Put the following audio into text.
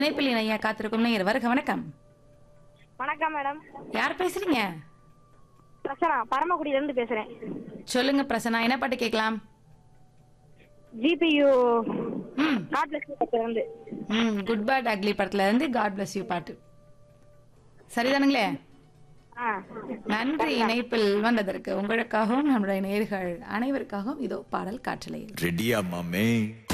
இணைப்பில் இணைய காத்திருக்கும் நேயர் வருக வணக்கம். வணக்கம் மேடம். யார் பேசுறீங்க? பிரசனா பரமக்குடியில இருந்து பேசுறேன். சொல்லுங்க பிரசன்னா, என்ன பாட்டு கேட்கலாம்? ஜிபியு ம் காட் பிளஸ் யூ படத்துல இருந்து. குட் பேட் அக்லி படத்துல இருந்து காட் பிளஸ் யூ பாட்டு. சரிதானுங்களே? ஆ, நன்றி இணைப்பில் வந்ததற்கு. உங்களுக்காகவும் நம்முடைய நேயர்கள் அனைவருக்காகவும் இதோ பாடல் காற்றலையில். ரெடியா மாமே?